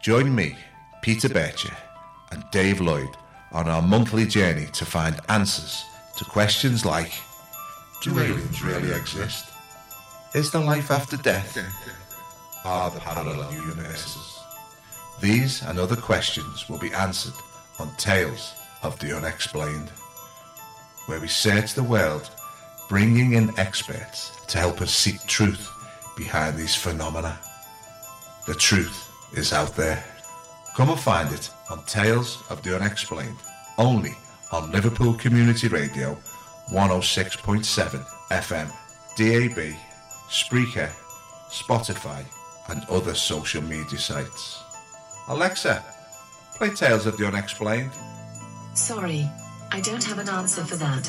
Join me, Peter Bircher, and Dave Lloyd on our monthly journey to find answers to questions like: do aliens really exist? Is there life after death? Are there parallel universes? These and other questions will be answered on Tales of the Unexplained, where we search the world, bringing in experts to help us seek truth behind these phenomena. The truth is out there. Come and find it on Tales of the Unexplained, only on Liverpool Community Radio 106.7 FM, DAB, Spreaker, Spotify and other social media sites. Alexa, play Tales of the Unexplained. Sorry, I don't have an answer for that.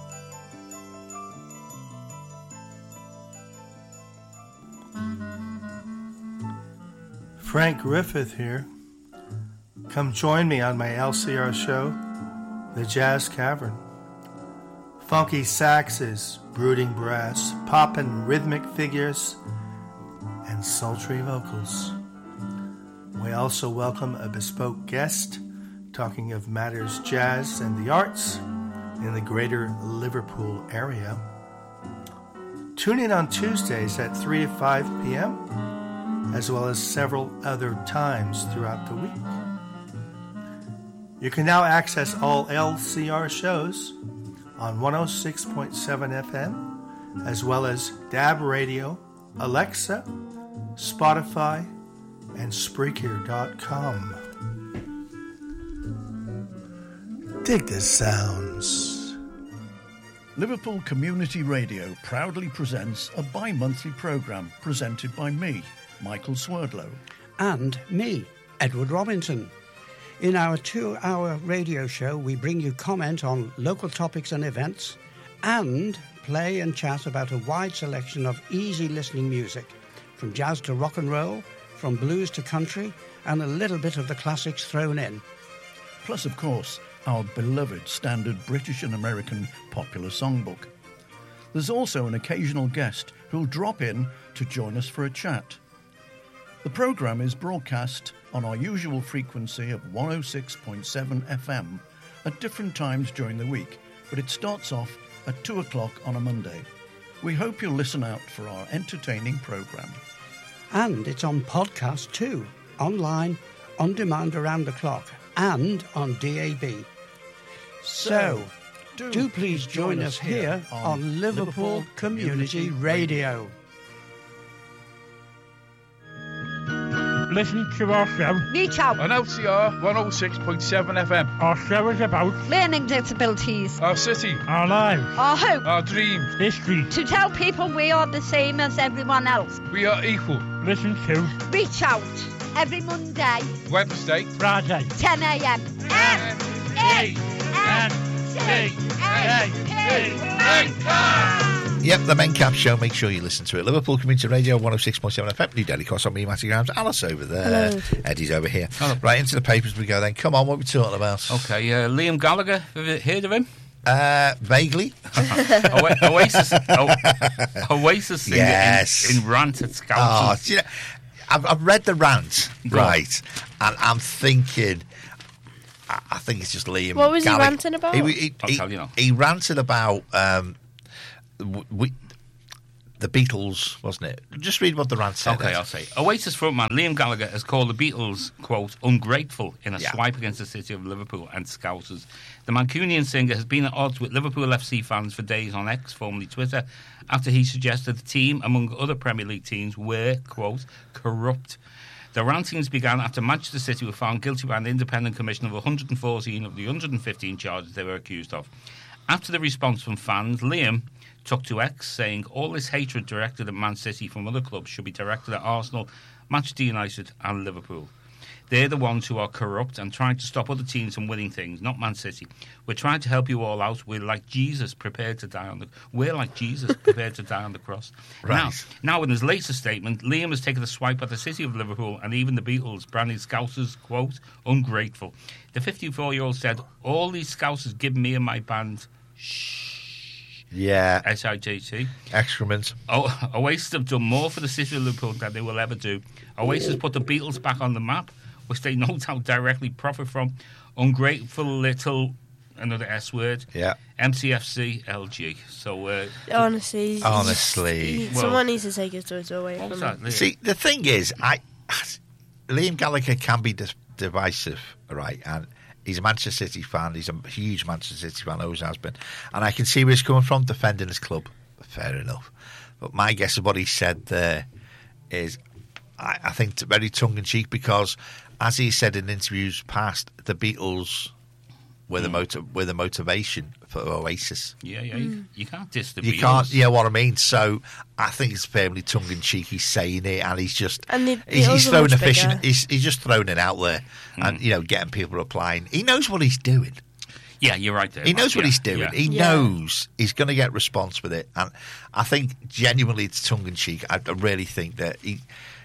Frank Griffith here. Come join me on my LCR show, The Jazz Cavern. Funky saxes, brooding brass, poppin' rhythmic figures, and sultry vocals. We also welcome a bespoke guest talking of matters jazz and the arts in the greater Liverpool area. Tune in on Tuesdays at 3 to 5 p.m., as well as several other times throughout the week. You can now access all LCR shows on 106.7 FM, as well as DAB Radio, Alexa, Spotify, and Spreaker.com. Dig the sounds. Liverpool Community Radio proudly presents a bi-monthly programme presented by me, Michael Swerdlow. And me, Edward Robinson. In our 2-hour radio show, we bring you comment on local topics and events and play and chat about a wide selection of easy listening music, from jazz to rock and roll, from blues to country, and a little bit of the classics thrown in. Plus, of course, our beloved standard British and American popular songbook. There's also an occasional guest who'll drop in to join us for a chat. The programme is broadcast on our usual frequency of 106.7 FM at different times during the week, but it starts off at 2 o'clock on a Monday. We hope you'll listen out for our entertaining programme. And it's on podcast too, online, on demand around the clock, and on DAB. So, do please join us here on Liverpool Community Radio. Listen to our show. Reach out. On LCR 106.7 FM. Our show is about learning disabilities, our city, our lives, our hope, our dreams, history. To tell people we are the same as everyone else. We are equal. Listen to Reach Out. Every Monday, Wednesday, Friday, 10 a.m. Yep, the Mencap Show. Make sure you listen to it. Liverpool Community Radio 106.7 FM. New Daily Cross on me, Matty Grams. Alice over there. Hello. Eddie's over here. Hello. Right, into the papers we go then. Come on, what are we talking about? Okay, Liam Gallagher. Have you heard of him? Vaguely. Oasis singer yes. in Rant at Scousers. Oh, you know, I've read the rant, right, and I'm thinking... I think it's just Liam. What was Gallagher. he ranting about? I'll tell you now. He ranted about the Beatles, wasn't it? Just read what the rant said. Okay, I'll say. Oasis frontman Liam Gallagher has called the Beatles, quote, ungrateful in a swipe against the city of Liverpool and Scousers. The Mancunian singer has been at odds with Liverpool FC fans for days on X, formerly Twitter, after he suggested the team, among other Premier League teams, were, quote, corrupt. The rantings began after Manchester City were found guilty by an independent commission of 114 of the 115 charges they were accused of. After the response from fans, Liam took to X, saying all this hatred directed at Man City from other clubs should be directed at Arsenal, Manchester United and Liverpool. They're the ones who are corrupt and trying to stop other teams from winning things, not Man City. We're trying to help you all out. We're like Jesus prepared to die on the cross. Right. Now, in his latest statement, Liam has taken a swipe at the city of Liverpool and even the Beatles, branding Scousers, quote, ungrateful. The 54-year-old said, all these Scousers give me and my band Yeah. SIJT. Excrement. Oasis have done more for the city of Liverpool than they will ever do. Oasis put the Beatles back on the map. which they no doubt directly profit from. Ungrateful little, another S word. Yeah. MCFC LG. So honestly, someone needs to take his toys away from him. See, the thing is, Liam Gallagher can be divisive, right? And he's a Manchester City fan. He's a huge Manchester City fan, always has been. And I can see where he's coming from, defending his club. Fair enough. But my guess of what he said there is, I think, very tongue-in-cheek, because, as he said in interviews past, the Beatles were the motivation for Oasis. Yeah. You can't diss the Beatles. You can't, you know what I mean? So I think it's fairly tongue-in-cheek. He's saying it, and he's just he's throwing a fish. He's just throwing it out there, and getting people replying. He knows what he's doing. Yeah, you're right there. He knows what he's doing. Yeah. He knows he's going to get response with it, and I think genuinely it's tongue-in-cheek. I really think that he,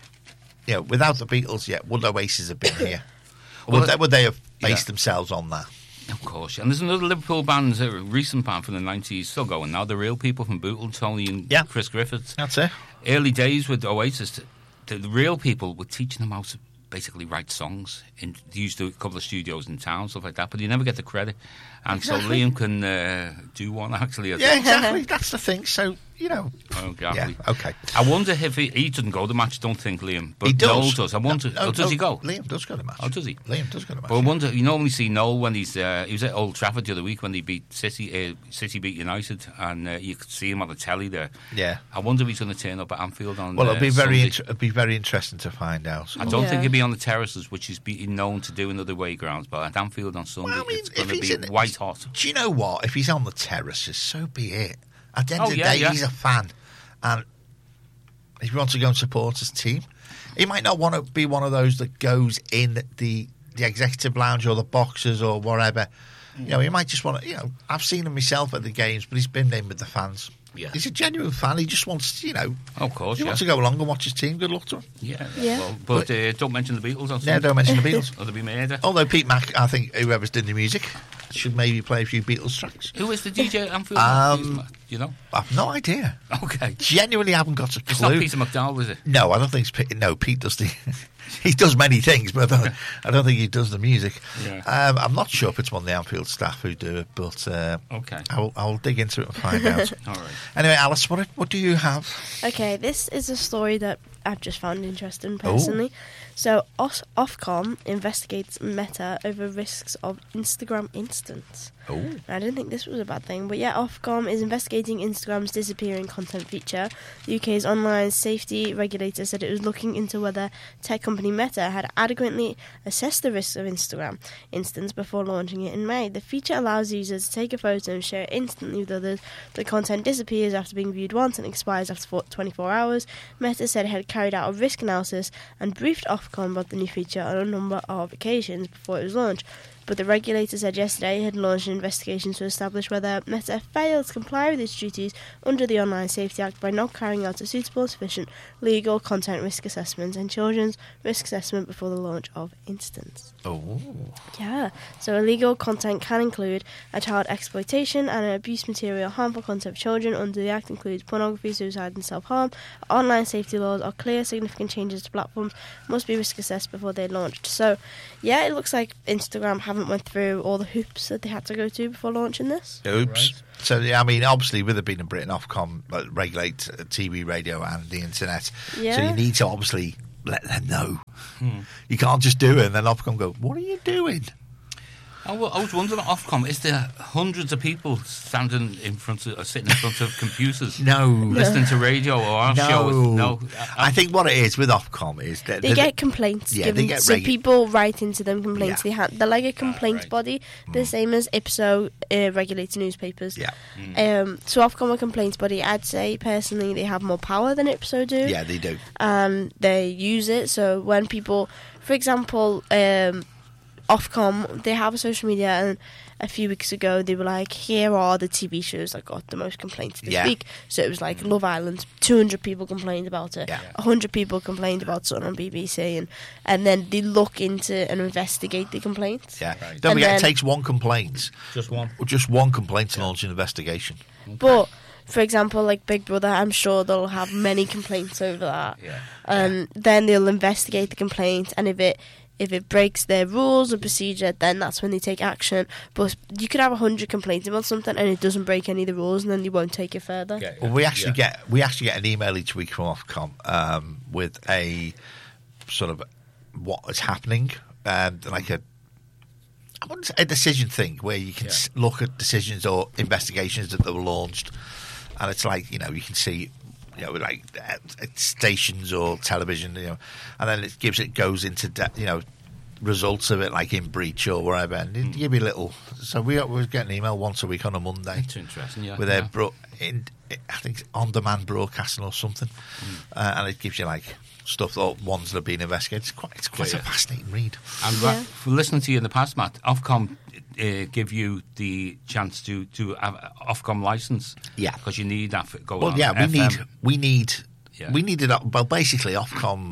without the Beatles, would Oasis have been here? Would they have based themselves on that? Of course, and there's another Liverpool band, a recent band from the 90s, still going now. The Real People from Bootle, Tony and Chris Griffiths. That's it. Early days with Oasis, the Real People were teaching them how to basically write songs. They used to do a couple of studios in town, stuff like that, but you never get the credit. And so Liam can do one, actually. Exactly. That's the thing. So, Exactly. Yeah, okay. I wonder if he doesn't go to the match, don't think, Liam. But he does. Noel does. I wonder. Does he go? Liam does go to the match. Oh, does he? Liam does go to the match. But I wonder, you normally see Noel when he was at Old Trafford the other week when they beat City beat United, and you could see him on the telly there. Yeah. I wonder if he's going to turn up at Anfield on Well, it'll be Sunday. very interesting to find out. I don't think he'll be on the terraces, which is known to do in other way grounds, but at Anfield on Sunday, it's going to be white hot. Do you know what? If he's on the terraces, so be it. At the end of the day, he's a fan. And if he wants to go and support his team, he might not want to be one of those that goes in the executive lounge or the boxes or whatever. He might just want to, I've seen him myself at the games, but he's been in with the fans. Yeah. He's a genuine fan. He just wants, of course, he wants to go along and watch his team. Good luck to him. Yeah. Well, but don't mention the Beatles. On yeah, don't mention the Beatles. Or there'll be murder. Although Pete Mac, I think whoever's doing the music should maybe play a few Beatles tracks. Who is the DJ at Anfield? You know? I've no idea. Okay. Genuinely haven't got a clue. It's not Peter McDowell, is it? No, I don't think it's Pete. No, Pete does the... He does many things, but I don't think he does the music. Yeah. I'm not sure if it's one of the Anfield staff who do it, but okay. I'll dig into it and find out. All right. Anyway, Alice, what do you have? Okay, this is a story that I've just found interesting personally. So, Ofcom investigates Meta over risks of Instagram Instants. I didn't think this was a bad thing, but yeah, Ofcom is investigating Instagram's disappearing content feature. The UK's online safety regulator said it was looking into whether tech company Meta had adequately assessed the risks of Instagram Instants before launching it in May. The feature allows users to take a photo and share it instantly with others. The content disappears after being viewed once and expires after 24 hours. Meta said it had carried out a risk analysis and briefed Ofcom about the new feature on a number of occasions before it was launched. But the regulator said yesterday it had launched an investigation to establish whether Meta failed to comply with its duties under the Online Safety Act by not carrying out a suitable and sufficient legal content risk assessment and children's risk assessment before the launch of Instants. Yeah, so illegal content can include a child exploitation and abuse material. Harmful content for children under the Act includes pornography, suicide and self-harm. Online safety laws are clear. Significant changes to platforms must be risk assessed before they're launched. So, yeah, it looks like Instagram haven't went through all the hoops that they had to go to before launching this. Oops. Right. So, I mean, obviously, with it being in Britain, Ofcom regulate TV, radio and the internet. Yeah. So you need to obviously let them know. You can't just do it and then Ofcom go, what are you doing? I was wondering, Ofcom, is there hundreds of people sitting in front of computers? Listening to radio or our shows? No. I think what it is with Ofcom is that they get complaints given. They get people write into them complaints. Yeah. They're like a complaints body, the same as IPSO regulates newspapers. Yeah. So Ofcom are a complaints body. I'd say personally they have more power than IPSO do. Yeah, they do. They use it. So when people, for example, Ofcom, they have a social media, and a few weeks ago they were like, here are the TV shows that got the most complaints this week. So it was like Love Island, 200 people complained about it, 100 people complained about something on BBC, and then they look into and investigate the complaints. Yeah, don't forget, it takes one complaint. Just one? Just one complaint to launch an investigation. Okay. But, for example, like Big Brother, I'm sure they'll have many complaints over that. Then they'll investigate the complaint, and if If it breaks their rules and procedure, then that's when they take action. But you could have 100 complaints about something and it doesn't break any of the rules, and then they won't take it further. Yeah, Well, we actually get an email each week from Ofcom with a sort of what is happening, like a decision thing where you can look at decisions or investigations that were launched, and it's like, you can see, like stations or television, and then it goes into results of it, like in breach or wherever, and it give you a little. So we get an email once a week on a Monday. It's interesting, yeah. With I think on-demand broadcasting or something, and it gives you like stuff, or ones that have been investigated. It's quite a fascinating read. And for listening to you in the past, Matt, Ofcom give you the chance to have an Ofcom license. Yeah, because you need that for going on. Well, yeah, we need it. Well, basically, Ofcom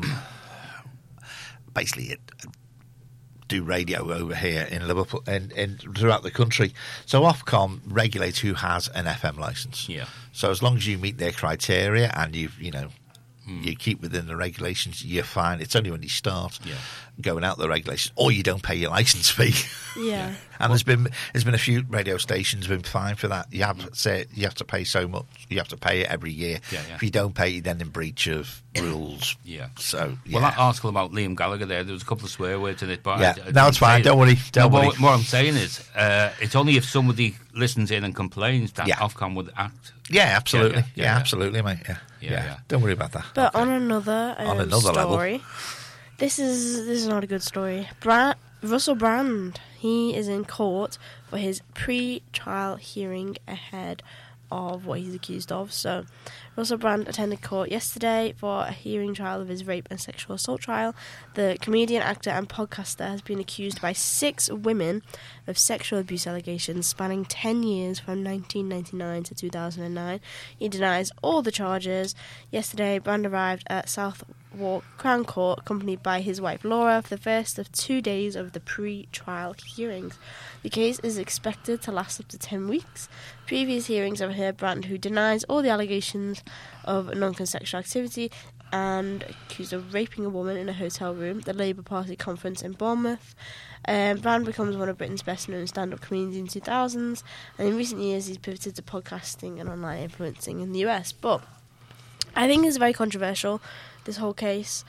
do radio over here in Liverpool and throughout the country. So Ofcom regulates who has an FM license. Yeah. So as long as you meet their criteria and you keep within the regulations, you're fine. It's only when you start going out the regulations, or you don't pay your license fee. Yeah. And there's been a few radio stations been fined for that. You have to pay so much. You have to pay it every year. Yeah, yeah. If you don't pay, you're then in breach of rules. Yeah. So well, that article about Liam Gallagher there was a couple of swear words in it, but no, it's fine. Don't worry. What I'm saying is, it's only if somebody listens in and complains that Ofcom would act. Yeah, absolutely. Yeah, absolutely, mate. Yeah. Don't worry about that. But on another story, level. This is not a good story. Russell Brand, he is in court for his pre-trial hearing ahead of what he's accused of. So Russell Brand attended court yesterday for a hearing trial of his rape and sexual assault trial. The comedian, actor and podcaster has been accused by 6 women of sexual abuse allegations spanning 10 years from 1999 to 2009. He denies all the charges. Yesterday, Brand arrived at Southwark Crown Court accompanied by his wife Laura for the first of 2 days of the pre-trial hearings. The case is expected to last up to 10 weeks. Previous hearings have heard Brand, who denies all the allegations of non-consensual activity and accused of raping a woman in a hotel room, the Labour Party conference in Bournemouth. Brand becomes one of Britain's best-known stand-up comedians in the 2000s, and in recent years he's pivoted to podcasting and online influencing in the US. But I think it's very controversial, this whole case.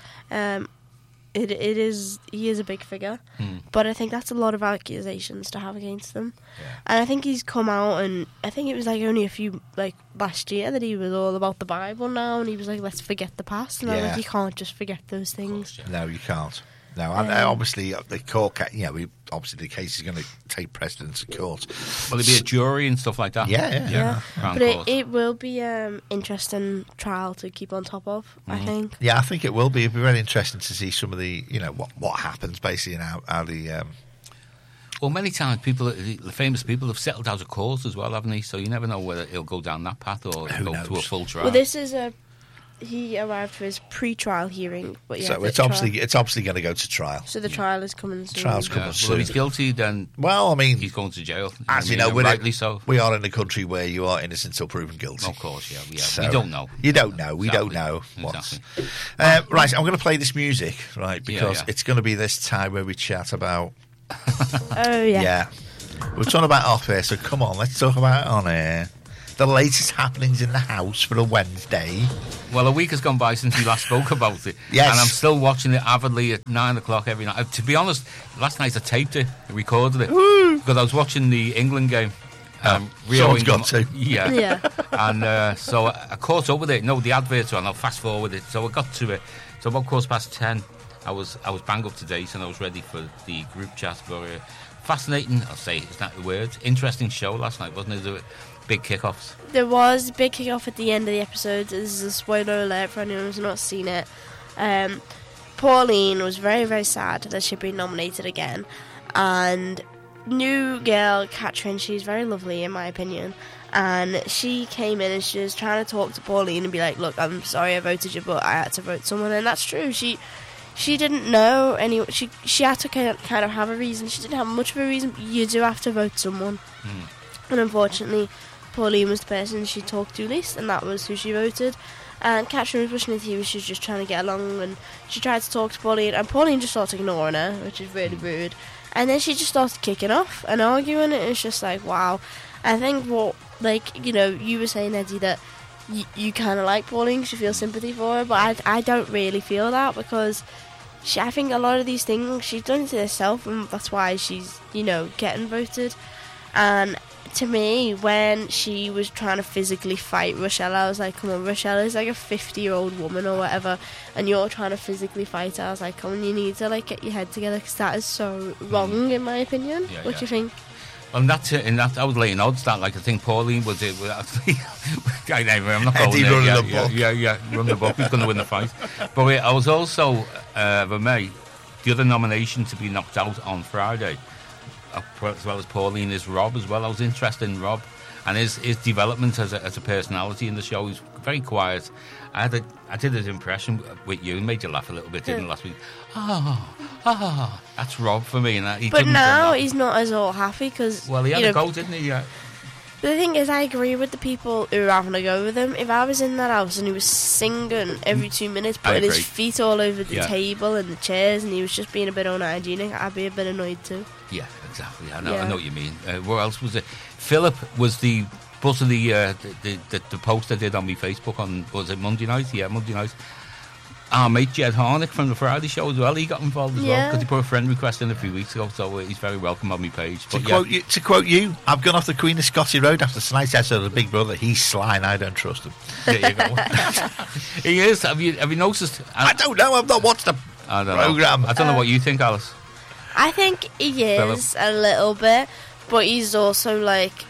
He is a big figure, but I think that's a lot of accusations to have against them. And I think he's come out, and I think it was only a few last year that he was all about the Bible now, and he was like, let's forget the past. And I'm like, you can't just forget those things. No, you can't. No, and obviously the court, obviously the case is going to take precedence in court. Will there be a jury and stuff like that? Yeah. But it will be interesting trial to keep on top of, I think. Yeah, I think it will be. It'll be very interesting to see some of the, what happens basically and how the... Well, many times the famous people have settled out of court as well, haven't they? So you never know whether it'll go down that path or go to a full trial. Well, this is he arrived for his pre-trial hearing, but so it's obviously going to go to trial. So the trial is coming soon. Trial's coming soon. Well, if he's guilty, then he's going to jail. As rightly so. We are in a country where you are innocent until proven guilty. Of course, yeah. So, we don't know. You don't know. We don't know. Exactly. Right, I'm going to play this music, right, because it's going to be this time where we chat about. Oh yeah. Yeah, we're talking about off air, so come on, let's talk about it on air. The latest happenings in the house for a Wednesday. Well, a week has gone by since we last spoke about it. Yes. And I'm still watching it avidly at 9 o'clock every night. To be honest, last night I taped it, recorded it, because I was watching the England game. Someone's got to. Yeah. And so I caught up with it. No, the adverts were on. I'll fast forward it. So I got to it. So about 10:15, I was bang up to date and I was ready for the group chat. But fascinating, I'll say, is that the word? Interesting show last night, wasn't it? Big kickoffs. There was a big kickoff at the end of the episode. This is a spoiler alert for anyone who's not seen it. Pauline was very, very sad that she'd been nominated again. And new girl, Katrin, she's very lovely in my opinion. And she came in and she was trying to talk to Pauline and be like, look, I'm sorry I voted you, but I had to vote someone. And that's true. She didn't know any. She had to kind of have a reason. She didn't have much of a reason. But you do have to vote someone. And unfortunately, Pauline was the person she talked to least, and that was who she voted. And Katrin was brushing her teeth. She was just trying to get along, and she tried to talk to Pauline, and Pauline just started ignoring her, which is really rude. And then she just started kicking off and arguing. And it's just like, wow. I think you were saying, Eddie, that you kind of like Pauline because you feel sympathy for her, but I don't really feel that, because I think a lot of these things she's done to herself, and that's why she's getting voted. And to me, when she was trying to physically fight Rochelle, I was like, come on, Rochelle is like a 50-year-old woman or whatever, and you're trying to physically fight her. I was like, come on, you need to get your head together, because that is so wrong in my opinion. What do you think? Well, I was laying odds that, I think Pauline was it. I'm not going there. Run the book. Yeah, run the book. Who's going to win the fight? But I was also, the other nomination to be knocked out on Friday, as well as Pauline, is Rob as well. I was interested in Rob and his development as a personality in the show. He's very quiet. I did his impression with you and made you laugh a little bit, didn't last week? That's Rob for me. But now he's not as all happy because... Well, he had a go, didn't he? Yeah. The thing is, I agree with the people who are having a go with him. If I was in that house and he was singing every 2 minutes, putting his feet all over the table and the chairs, and he was just being a bit unhygienic, I'd be a bit annoyed too. Yeah, exactly. I know what you mean. What else was it? Philip was the boss of the post I did on my Facebook on, was it Monday night? Yeah, Monday night. Our mate Jed Harnick from the Friday show as well, he got involved as well, because he put a friend request in a few weeks ago, so he's very welcome on my page. To quote you, I've gone off the Queen of Scotsy Road after tonight's episode of Big Brother. He's sly and I don't trust him. There you go. He is. Have you noticed? I don't know, I've not watched the programme. I don't know what you think, Alice. I think he is a little bit, but he's also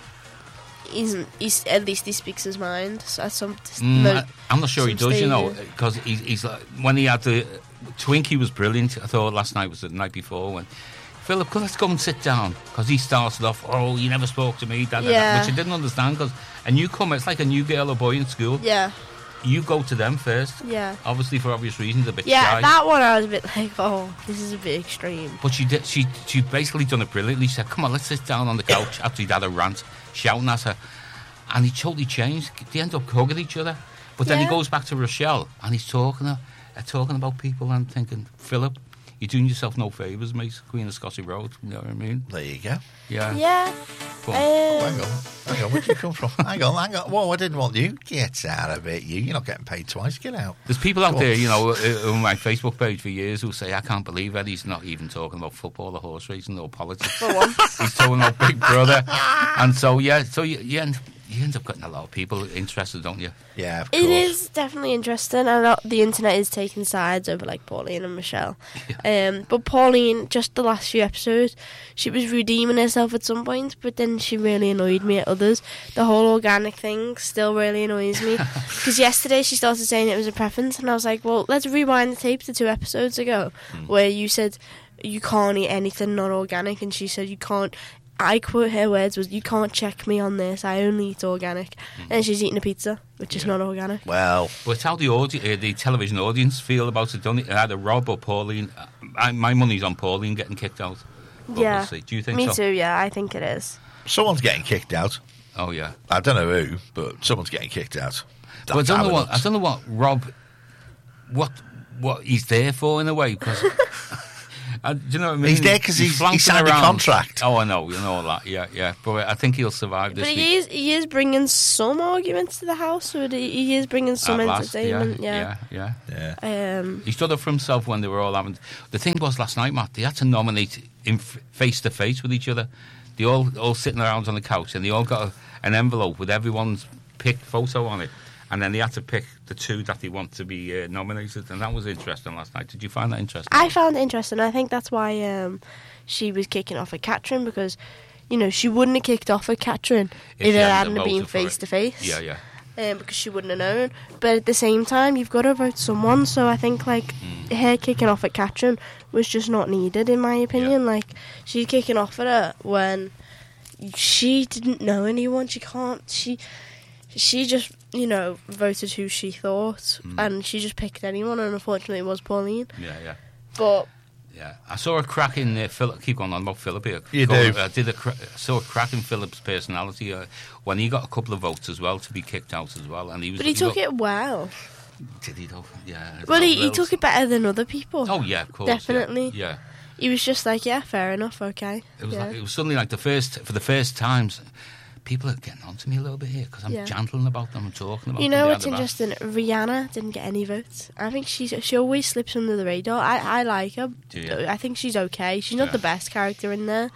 he's at least he speaks his mind. So I'm not sure he does, because he's like, when he had the Twinkie was brilliant. I thought last night was the night before when Philip, let's go and sit down, because he started off, you never spoke to me, which I didn't understand, because a newcomer, it's like a new girl or boy in school. Yeah. You go to them first. Yeah. Obviously for obvious reasons, a bit shy. Yeah, that one I was a bit like, this is a bit extreme. But she basically done it brilliantly. She said, come on, let's sit down on the couch after he'd had a rant, shouting at her. And he totally changed. They end up hugging each other. But then he goes back to Rochelle and he's talking about people and thinking, Philip, you're doing yourself no favours, mate. Queen of Scotsy Road, you know what I mean? There you go. Yeah. Yeah. Hang on, where'd you come from? Hang on. Well, I didn't want you. Get out of it, you. You're not getting paid twice. Get out. There's people out there, on my Facebook page for years who say, I can't believe Eddie's not even talking about football or horse racing or politics. For once. He's talking about Big Brother. And so, you end up getting a lot of people interested, don't you? Yeah, of course. It is definitely interesting. The internet is taking sides over Pauline and Michelle. Yeah. But Pauline, just the last few episodes, she was redeeming herself at some point, but then she really annoyed me at others. The whole organic thing still really annoys me. Because yesterday she started saying it was a preference, and I was like, well, let's rewind the tape to 2 episodes ago, where you said you can't eat anything not organic, and she said you can't. I quote her words was, you can't check me on this, I only eat organic. And she's eating a pizza, which is not organic. Well, but it's how the television audience feel about it, don't it? Either Rob or Pauline. My money's on Pauline getting kicked out. Yeah. Obviously. Do you think so? Me too, yeah, I think it is. Someone's getting kicked out. Oh, yeah. I don't know who, but someone's getting kicked out. But I don't know what Rob, what he's there for in a way, because... do you know what I mean? He's there because he signed a contract. Oh, I know, all that. Yeah. But I think he'll survive this week. But he is bringing some arguments to the house, or he is bringing some entertainment. Yeah. He stood up for himself when they were all having... The thing was last night, Matt, they had to nominate him face-to-face with each other. They all sitting around on the couch, and they all got an envelope with everyone's picked photo on it. And then they had to pick the 2 that they want to be nominated. And that was interesting last night. Did you find that interesting? I found it interesting. I think that's why she was kicking off at Katrin, because, she wouldn't have kicked off at Katrin if it hadn't been face-to-face. Yeah. Because she wouldn't have known. But at the same time, you've got to vote someone. So I think, her kicking off at Katrin was just not needed, in my opinion. Yeah. She's kicking off at her when she didn't know anyone. She just, voted who she thought, and she just picked anyone, and unfortunately it was Pauline. Yeah. But... Yeah, I saw a crack in Philip. Keep going on about Philip here. You do. I saw a crack in Philip's personality when he got a couple of votes as well to be kicked out as well, and he was. But he took it well. Did he though? Yeah. Well, he took it better than other people. Oh yeah, of course. Definitely. Yeah. He was just like, yeah, fair enough, okay. It was suddenly like for the first times, people are getting on to me a little bit here because I'm gentling about them and talking about them. You know what's interesting? Rihanna didn't get any votes. I think she always slips under the radar. I like her. Do you? I think she's okay. She's not the best character in there.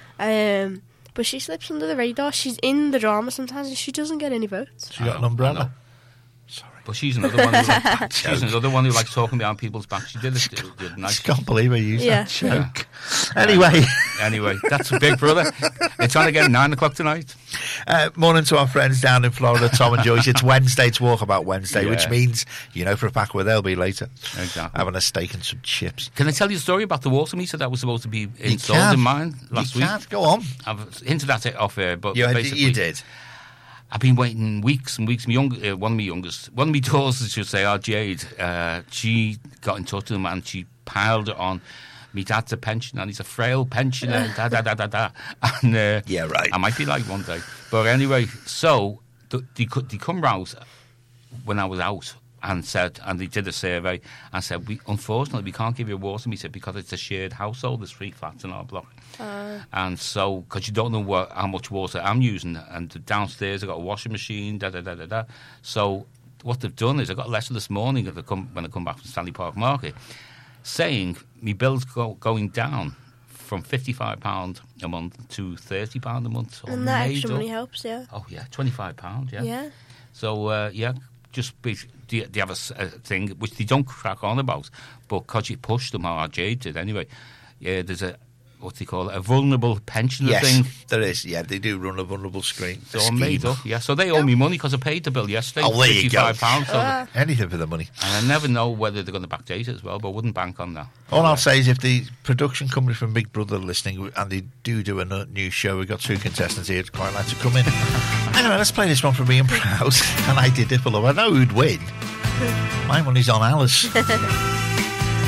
But she slips under the radar. She's in the drama sometimes and she doesn't get any votes. She got an umbrella. But she's another one who likes talking behind people's backs. She did it nice. I can't believe I used that joke. Yeah. Anyway, that's Big Brother. It's on again 9 o'clock tonight. Morning to our friends down in Florida, Tom and Joyce. It's Wednesday. It's Walkabout Wednesday, which means you know for a fact where they'll be later. Exactly. Having a steak and some chips. Can I tell you a story about the water meter that was supposed to be installed in mine last week? Go on. I've hinted at it off air, but basically... You did. I've been waiting weeks and weeks. One of my daughters, should say, Jade, she got in touch with him and she piled it on. My dad's a pensioner and he's a frail pensioner. And, right. I might be like one day. But anyway, so they come round when I was out and they did a survey and said, unfortunately, we can't give you a water meter because it's a shared household. There's 3 flats in our block. And so, because you don't know how much water I'm using, and downstairs I've got a washing machine, So, what they've done is I got a letter this morning when I come back from Stanley Park Market saying my bill's going down from £55 a month to £30 a month. And that extremely helps, yeah. Oh, yeah, £25, yeah. Yeah. So, just do you have a thing, which they don't crack on about, but because you push them, or Jade did anyway, there's what do you call it, a vulnerable pensioner thing. Yes, there is. Yeah, they do run a vulnerable scheme. So I'm made up, yeah. So they owe me money because I paid the bill yesterday. Oh, there you go. £55. So anything for the money. And I never know whether they're going to backdate it as well, but I wouldn't bank on that. All I'll say is if the production company from Big Brother are listening and they do a new show, we've got 2 contestants here who'd quite like to come in. Anyway, let's play this one for being proud. And I did it, although I know who'd win. My money's on Alice.